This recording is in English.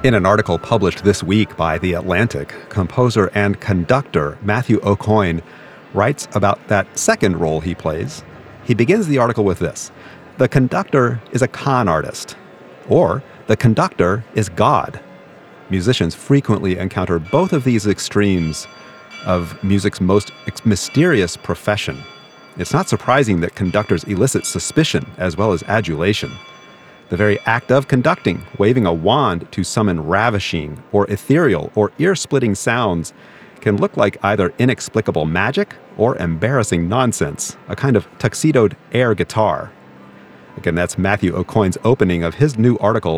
In an article published this week by The Atlantic, composer and conductor Matthew Aucoin writes about that second role he plays. He begins the article with this: "The conductor is a con artist," or "the conductor is God." Musicians frequently encounter both of these extremes of music's most mysterious profession. It's not surprising that conductors elicit suspicion as well as adulation. The very act of conducting, waving a wand to summon ravishing or ethereal or ear-splitting sounds, can look like either inexplicable magic or embarrassing nonsense, a kind of tuxedoed air guitar. Again, that's Matthew Aucoin's opening of his new article